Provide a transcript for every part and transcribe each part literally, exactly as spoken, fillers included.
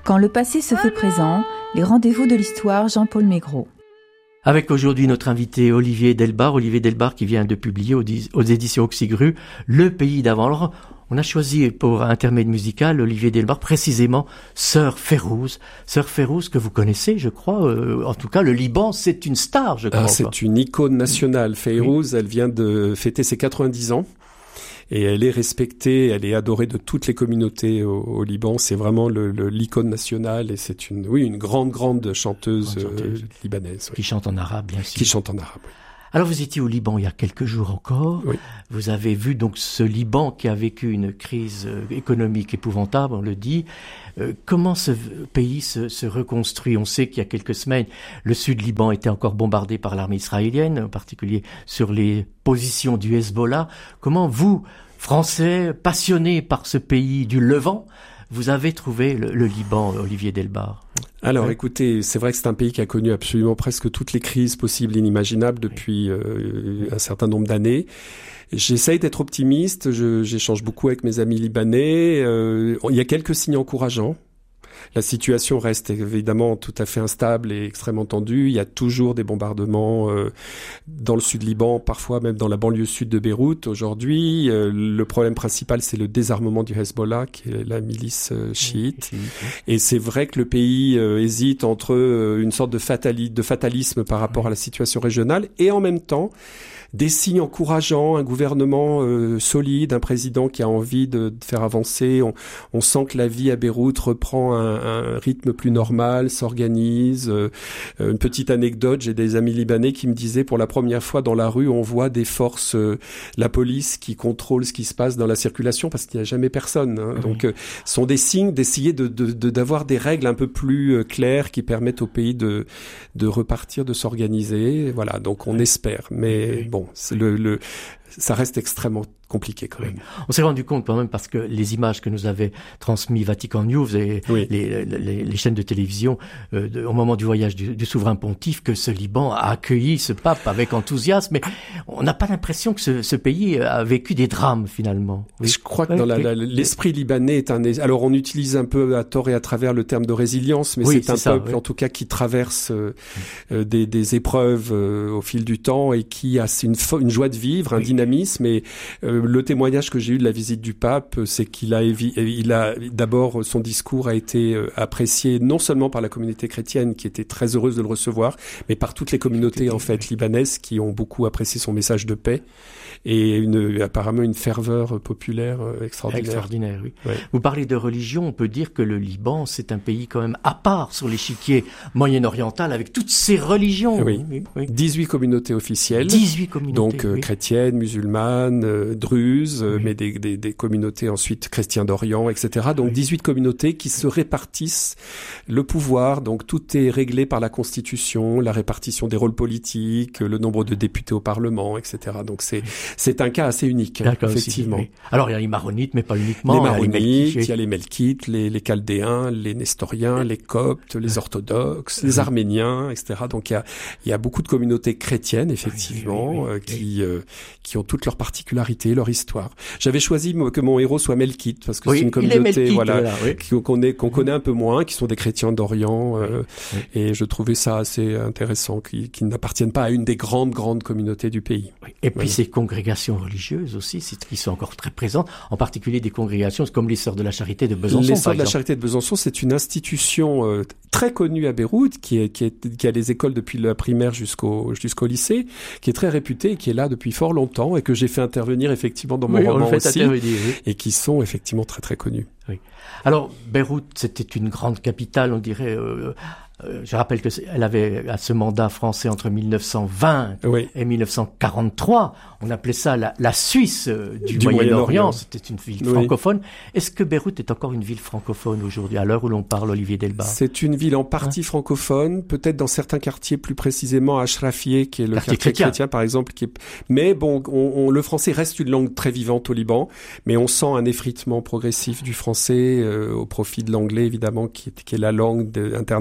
Quand le passé se fait présent, les rendez-vous de l'histoire, Jean-Paul Maigret. Avec aujourd'hui notre invité Olivier Delbar, Olivier Delbar qui vient de publier aux, aux éditions Oxygru Le Pays d'avant. Alors, on a choisi pour intermède musical Olivier Delbar précisément Sœur Férouz. Sœur Férouz que vous connaissez, je crois. Euh, en tout cas, le Liban, c'est une star, je crois. Ah, c'est une icône nationale. Férouz, oui. Elle vient de fêter ses quatre-vingt-dix ans. Et elle est respectée, elle est adorée de toutes les communautés au, au Liban. C'est vraiment le, le, l'icône nationale et c'est une, oui, une grande, grande chanteuse, grande chanteuse. Euh, libanaise. Oui. Qui chante en arabe, bien sûr. Qui chante en arabe, oui. Alors vous étiez au Liban il y a quelques jours encore. Oui. Vous avez vu donc ce Liban qui a vécu une crise économique épouvantable, on le dit. Euh, comment ce pays se, se reconstruit ? On sait qu'il y a quelques semaines, le sud Liban était encore bombardé par l'armée israélienne, en particulier sur les positions du Hezbollah. Comment vous, Français, passionnés par ce pays du Levant, vous avez trouvé le, le Liban, Olivier Delbar ? Alors, oui. Écoutez, c'est vrai que c'est un pays qui a connu absolument presque toutes les crises possibles et inimaginables depuis oui. euh, un certain nombre d'années. J'essaye d'être optimiste, je, j'échange beaucoup avec mes amis libanais. Euh, il y a quelques signes encourageants. La situation reste évidemment tout à fait instable et extrêmement tendue. Il y a toujours des bombardements euh, dans le sud Liban, parfois même dans la banlieue sud de Beyrouth. Aujourd'hui, euh, le problème principal, c'est le désarmement du Hezbollah, qui est la milice euh, chiite. Et c'est vrai que le pays euh, hésite entre euh, une sorte de, fatali- de fatalisme par rapport à la situation régionale et en même temps, des signes encourageants, un gouvernement euh, solide, un président qui a envie de, de faire avancer. On, on sent que la vie à Beyrouth reprend un, un rythme plus normal, s'organise. Euh, une petite anecdote, j'ai des amis libanais qui me disaient pour la première fois dans la rue, on voit des forces, euh, la police qui contrôle ce qui se passe dans la circulation parce qu'il n'y a jamais personne. Hein. Mmh. Donc, euh, ce sont des signes d'essayer de, de, de, d'avoir des règles un peu plus euh, claires qui permettent au pays de, de repartir, de s'organiser. Voilà, donc on espère. Mais bon, c'est le, le, ça reste extrêmement compliqué quand même. Oui. On s'est rendu compte quand même parce que les images que nous avait transmis Vatican News et oui. les, les, les chaînes de télévision euh, de, au moment du voyage du, du souverain pontife, que ce Liban a accueilli ce pape avec enthousiasme, mais on n'a pas l'impression que ce, ce pays a vécu des drames finalement. Oui. Je crois que dans oui. la, la, l'esprit libanais est un... Alors on utilise un peu à tort et à travers le terme de résilience, mais oui, c'est, c'est un ça, peuple oui. en tout cas qui traverse euh, euh, des, des épreuves euh, au fil du temps et qui a une, une joie de vivre, un oui. dynamisme et euh, le témoignage que j'ai eu de la visite du pape, c'est qu'il a, évi- il a d'abord, son discours a été apprécié non seulement par la communauté chrétienne qui était très heureuse de le recevoir, mais par toutes les communautés en fait libanaises qui ont beaucoup apprécié son message de paix et une, apparemment une ferveur populaire extraordinaire. Extraordinaire, oui. Ouais. Vous parlez de religion, on peut dire que le Liban, c'est un pays quand même à part sur l'échiquier moyen-oriental avec toutes ses religions. Oui. Oui, oui. dix-huit communautés officielles. dix-huit communautés. Donc oui. chrétiennes, musulmanes, euh, druzes, oui. mais des, des, des communautés ensuite chrétiens d'Orient, et cetera. Donc oui. dix-huit communautés qui se répartissent le pouvoir. Donc tout est réglé par la Constitution, la répartition des rôles politiques, le nombre de députés au Parlement, et cetera. Donc c'est c'est un cas assez unique, D'accord, effectivement. Aussi, oui. Alors il y a les Maronites, mais pas uniquement. Les Maronites, il y a les Melkites, les, les Chaldéens, les Nestoriens, les Coptes, les Orthodoxes, les Arméniens, et cetera. Donc il y a il y a beaucoup de communautés chrétiennes, effectivement, oui, oui, oui, euh, qui oui. euh, qui ont toutes leurs particularités, leur histoire. J'avais choisi que mon héros soit Melkite parce que oui, c'est une communauté Melkite, voilà, voilà oui. qu'on connaît qu'on connaît un peu moins, qui sont des chrétiens d'Orient, euh, oui, oui. et je trouvais ça assez intéressant, qui, qui n'appartiennent pas à une des grandes grandes communautés du pays. Oui. Et puis oui. ces congrégations religieuses aussi, c'est, qui sont encore très présentes, en particulier des congrégations comme les Sœurs de la Charité de Besançon. Les Sœurs de la Charité de Besançon, c'est une institution euh, très connue à Beyrouth, qui est qui est qui a des écoles depuis la primaire jusqu'au jusqu'au lycée, qui est très réputée, et qui est là depuis fort longtemps et que j'ai fait intervenir effectivement dans mon oui, roman on le fait aussi, oui. et qui sont effectivement très très connus. Oui. Alors Beyrouth, c'était une grande capitale, on dirait. Euh, Euh, je rappelle que elle avait à ce mandat français entre mille neuf cent vingt oui. et mille neuf cent quarante-trois. On appelait ça la, la Suisse euh, du, du Moyen-Orient. Moyen C'était une ville oui. francophone. Est-ce que Beyrouth est encore une ville francophone aujourd'hui, à l'heure où l'on parle, Olivier Delbar? C'est une ville en partie hein? francophone, peut-être dans certains quartiers, plus précisément à Ashrafieh, qui est le quartier, quartier chrétien. chrétien, par exemple. Qui est... Mais bon, on, on, le français reste une langue très vivante au Liban, mais on sent un effritement progressif du français euh, au profit de l'anglais, évidemment, qui est, qui est la langue de, internationale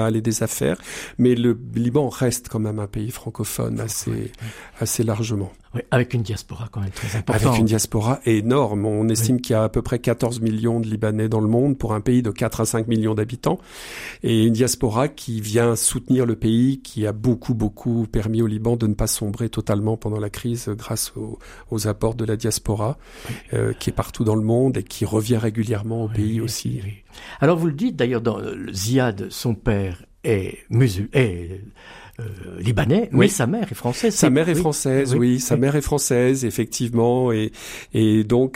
international et des affaires, mais le Liban reste quand même un pays francophone assez, oui, oui. assez largement. Oui, avec une diaspora quand même très importante. Avec une diaspora énorme. On estime oui. qu'il y a à peu près quatorze millions de Libanais dans le monde pour un pays de quatre à cinq millions d'habitants. Et une diaspora qui vient soutenir le pays, qui a beaucoup, beaucoup permis au Liban de ne pas sombrer totalement pendant la crise grâce aux, aux apports de la diaspora, oui. euh, qui est partout dans le monde et qui revient régulièrement au oui, pays oui, aussi. Oui. Alors vous le dites d'ailleurs, dans Ziad, son père est musulman, est Euh, libanais, oui. mais sa mère est française. Sa mère est oui. française, oui. oui. Sa oui. mère est française, effectivement, et et donc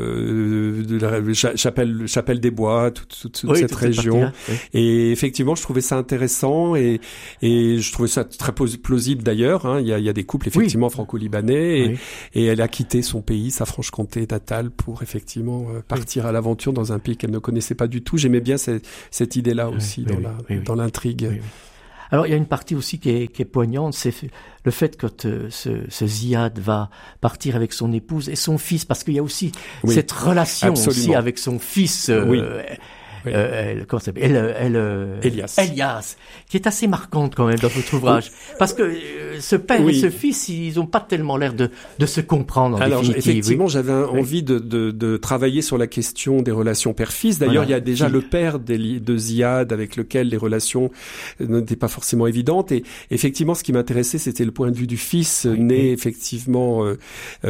euh, de la Chapelle Chapelle des Bois, toute, toute, toute oui, cette toute région. Cette oui. Et effectivement, je trouvais ça intéressant et et je trouvais ça très plausible d'ailleurs. Hein. Il y a il y a des couples effectivement oui. franco-libanais et, oui. et elle a quitté son pays, sa Franche-Comté natale, pour effectivement euh, partir oui. à l'aventure dans un pays qu'elle ne connaissait pas du tout. J'aimais bien cette, cette idée-là aussi oui, dans oui, la oui, dans oui. l'intrigue. Oui, oui. Alors, il y a une partie aussi qui est, qui est poignante, c'est le fait que euh, ce, ce Ziad va partir avec son épouse et son fils, parce qu'il y a aussi oui, cette relation absolument. aussi avec son fils. Euh, oui. Oui. Euh, elle, comment ça s'appelle elle, elle, euh, Elias. Elias, qui est assez marquante quand même dans votre ouvrage, parce que euh, ce père oui. et ce fils, ils n'ont pas tellement l'air de, de se comprendre en Alors, définitive. Effectivement, oui. j'avais oui. envie de, de, de travailler sur la question des relations père-fils. D'ailleurs, voilà. il y a déjà qui... le père de Ziad avec lequel les relations n'étaient pas forcément évidentes. Et effectivement, ce qui m'intéressait, c'était le point de vue du fils, oui. né oui. effectivement euh,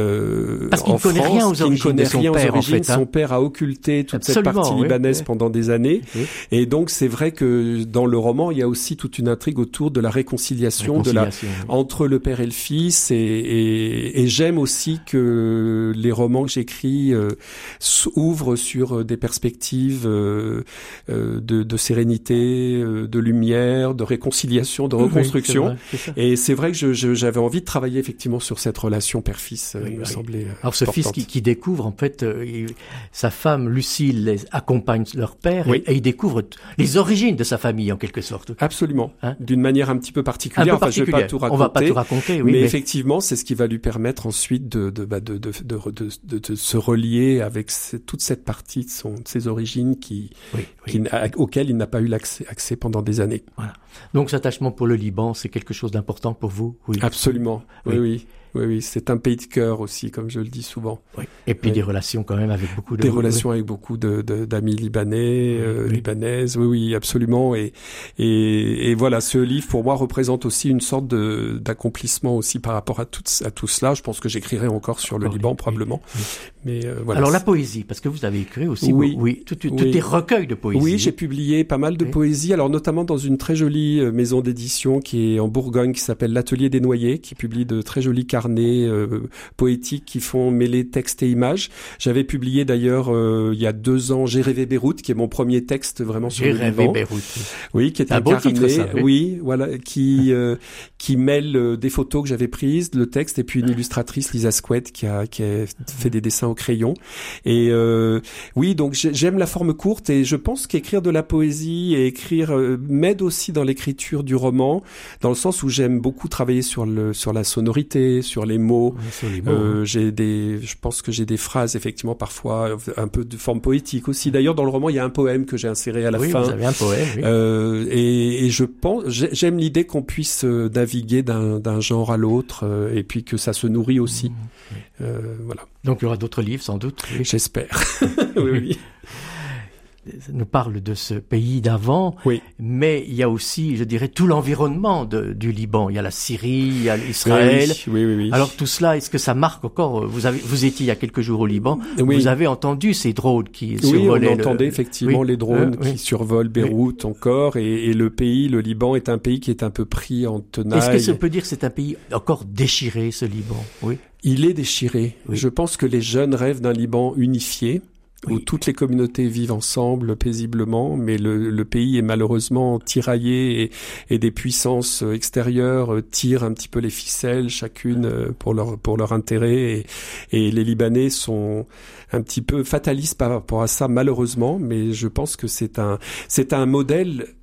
euh, parce qu'il en ne connaît France, rien aux origines de son père. En fait, hein. Son père a occulté toute Absolument, cette partie oui. libanaise oui. pendant des années. Oui. Et donc, c'est vrai que dans le roman, il y a aussi toute une intrigue autour de la réconciliation, réconciliation de la, oui. entre le père et le fils. Et, et, et j'aime aussi que les romans que j'écris euh, ouvrent sur des perspectives euh, euh, de, de sérénité, euh, de lumière, de réconciliation, de reconstruction. Oui, c'est vrai, c'est et c'est vrai que je, je, j'avais envie de travailler effectivement sur cette relation père-fils. Oui, il me oui. semblait euh, Alors, ce importante. fils qui, qui découvre, en fait, euh, il, sa femme Lucille les accompagne leur père oui. et, et il découvre t- les origines de sa famille en quelque sorte. Absolument, hein d'une manière un petit peu particulière. Un peu enfin, particulière. Je vais pas tout raconter. On va pas tout raconter, oui. Mais, mais... effectivement, c'est ce qui va lui permettre ensuite de de bah, de, de, de, de, de, de se relier avec c- toute cette partie de son de ses origines qui, oui, oui. qui à, auquel il n'a pas eu l'accès accès pendant des années. Voilà. Donc, cet attachement pour le Liban, c'est quelque chose d'important pour vous, oui. Absolument. Oui, oui. oui. Oui, oui, c'est un pays de cœur aussi, comme je le dis souvent. Oui. Et puis oui. des relations quand même avec beaucoup de... Des relations oui. avec beaucoup de, de, d'amis libanais, euh, oui. libanaises, oui, oui, absolument. Et, et, et voilà, ce livre, pour moi, représente aussi une sorte de, d'accomplissement aussi par rapport à tout, à tout cela. Je pense que j'écrirai encore sur encore le Liban, oui. probablement. Oui. Mais euh, voilà. Alors, la poésie, parce que vous avez écrit aussi, oui, vous, oui, tout, tout, oui. tout des recueils de poésie. Oui, j'ai publié pas mal de oui. poésie, alors notamment dans une très jolie maison d'édition qui est en Bourgogne, qui s'appelle l'Atelier des Noyers, qui publie de très jolis carnets Euh, poétiques qui font mêler texte et images. J'avais publié d'ailleurs euh, il y a deux ans J'ai rêvé Beyrouth, qui est mon premier texte vraiment sur J'ai le rêvé Liban. Beyrouth. Oui, qui est un, un carnet, titre, ça, oui. oui, voilà, qui euh, qui mêle euh, des photos que j'avais prises, le texte et puis une illustratrice, Lisa Squette, qui a qui a fait des dessins au crayon. Et euh, oui, donc j'aime la forme courte et je pense qu'écrire de la poésie et écrire euh, m'aide aussi dans l'écriture du roman, dans le sens où j'aime beaucoup travailler sur le sur la sonorité, sur les mots. Oui, euh, j'ai des, je pense que j'ai des phrases effectivement parfois un peu de forme poétique aussi. D'ailleurs, dans le roman, il y a un poème que j'ai inséré à la oui, fin. Vous avez un poème. Oui. Euh, et, et je pense, j'aime l'idée qu'on puisse naviguer d'un, d'un genre à l'autre euh, et puis que ça se nourrit aussi. Mmh, oui. euh, voilà. Donc il y aura d'autres livres sans doute. Oui. J'espère. oui. oui. nous parle de ce pays d'avant, oui. mais il y a aussi, je dirais, tout l'environnement de, du Liban. Il y a la Syrie, il y a l'Israël. Oui, oui, oui, oui. Alors tout cela, est-ce que ça marque encore? Vous avez, vous étiez il y a quelques jours au Liban, oui. vous avez entendu ces drones qui oui, survolaient. Oui, on entendait le... effectivement oui. les drones euh, qui oui. survolent Beyrouth oui. encore, et, et le pays, le Liban, est un pays qui est un peu pris en tenaille. Est-ce que ça peut dire que c'est un pays encore déchiré, ce Liban? Oui. Il est déchiré. Oui. Je pense que les jeunes rêvent d'un Liban unifié, oui. où toutes les communautés vivent ensemble paisiblement, mais le, le pays est malheureusement tiraillé et, et des puissances extérieures tirent un petit peu les ficelles, chacune pour leur pour leur intérêt, et, et les Libanais sont un petit peu fatalistes par rapport à ça, malheureusement, mais je pense que c'est un c'est un modèle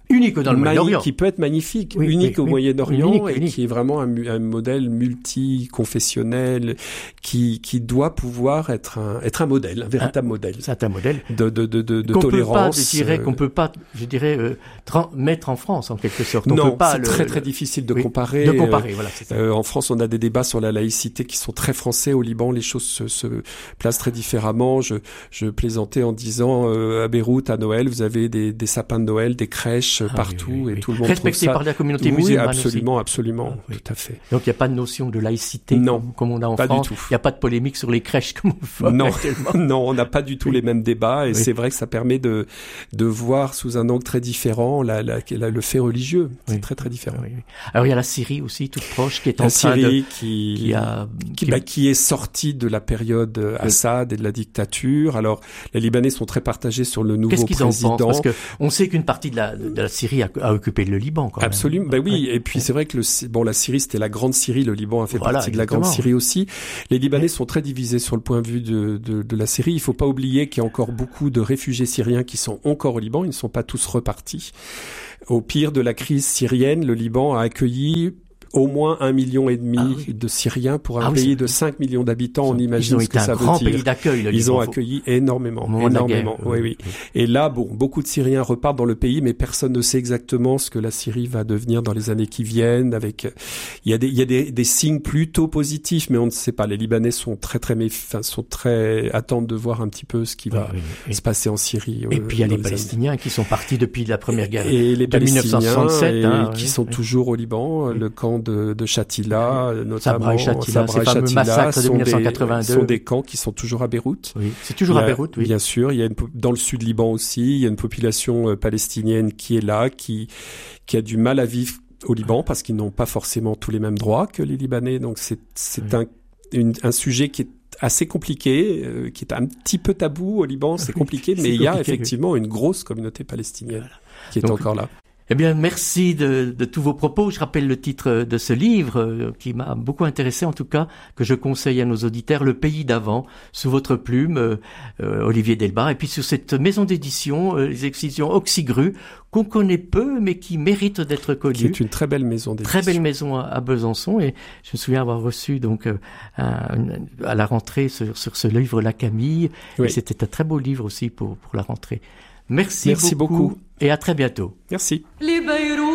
Unique dans le Moyen-Orient. Qui peut être magnifique, oui, unique oui, au oui. Moyen-Orient Unique, et unique. qui est vraiment un, un modèle multiconfessionnel qui, qui doit pouvoir être un, être un modèle, un véritable un, modèle. C'est un modèle de, de, de, de, de qu'on tolérance. Peut pas, je dirais, qu'on peut pas, je dirais, euh, tra- mettre en France en quelque sorte. On non, peut pas c'est le, très le... très difficile de oui, comparer. De comparer, euh, voilà. C'est ça. Euh, en France, on a des débats sur la laïcité qui sont très français. Au Liban, les choses se, se placent très différemment. Je, je plaisantais en disant euh, à Beyrouth, à Noël, vous avez des, des sapins de Noël, des crèches ah, partout oui, oui, oui. et tout le monde respecté trouve ça... par la communauté oui, musulmane absolument, aussi. absolument, ah, oui. tout à fait. Donc il n'y a pas de notion de laïcité non, comme, comme on a en pas France. Du tout. Il n'y a pas de polémique sur les crèches comme on fait non. actuellement. Non, on n'a pas du tout oui. les mêmes débats et oui. c'est vrai que ça permet de de voir sous un angle très différent la, la, la, le fait religieux. C'est oui. très très différent. Oui, oui. Alors il y a la Syrie aussi, toute proche, qui est en la train Syrie de qui qui, a, qui, qui, bah, qui est sortie de la période Assad et de la dictature. Alors les Libanais sont très partagés sur le nouveau Qu'est-ce qu'ils président. en pensent? Parce que on sait qu'une partie de la de la Syrie a, a occupé le Liban quand même. Absolument. Ben oui. Et puis c'est vrai que le bon la Syrie c'était la grande Syrie, le Liban a fait voilà, partie de la grande Syrie aussi. Les Libanais Mais... sont très divisés sur le point de vue de, de, de la Syrie. Il faut pas oublier qu'il y a encore beaucoup de réfugiés syriens qui sont encore au Liban. Ils ne sont pas tous repartis. Au pire de la crise syrienne, le Liban a accueilli au moins un million et demi ah, oui. de Syriens pour un ah, pays oui, de cinq millions d'habitants. On imagine ce que ça veut dire. Ils ont été un grand pays d'accueil. Le Ils Liban, ont accueilli énormément, énormément. Oui, oui. Et là, bon, beaucoup de Syriens repartent dans le pays, mais personne ne sait exactement ce que la Syrie va devenir dans les années qui viennent. Avec, il y a des, il y a des, des signes plutôt positifs, mais on ne sait pas. Les Libanais sont très, très, enfin, sont très attendent de voir un petit peu ce qui va oui, oui. se passer en Syrie. Et euh, puis il y a les Palestiniens années. qui sont partis depuis la première guerre et les de mille neuf cent soixante-sept, et hein, qui oui, sont oui. toujours au Liban. Oui. Le camp de, de Shatila, notamment Sabra et Shatila, Sabra ces fameux massacres de mille neuf cent quatre-vingt-deux. Sont des camps qui sont toujours à Beyrouth. Oui, c'est toujours a, à Beyrouth, oui. Bien sûr, il y a une, dans le sud Liban aussi, il y a une population euh, palestinienne qui est là, qui qui a du mal à vivre au Liban parce qu'ils n'ont pas forcément tous les mêmes droits que les Libanais. Donc c'est c'est oui. un une, un sujet qui est assez compliqué, euh, qui est un petit peu tabou au Liban, c'est compliqué, mais il y a effectivement oui. une grosse communauté palestinienne voilà. qui est Donc, encore là. Eh bien, merci de, de tous vos propos. Je rappelle le titre de ce livre euh, qui m'a beaucoup intéressé, en tout cas, que je conseille à nos auditeurs, Le Pays d'avant, sous votre plume, euh, euh, Olivier Delbas. Et puis sur cette maison d'édition, euh, les expositions Oxygru, qu'on connaît peu, mais qui mérite d'être connue. Qui est une très belle maison d'édition. Très belle maison à, à Besançon. Et je me souviens avoir reçu donc euh, un, à la rentrée sur, sur ce livre La Camille. Oui. Et c'était un très beau livre aussi pour, pour la rentrée. Merci, Merci beaucoup. beaucoup et à très bientôt. Merci. Les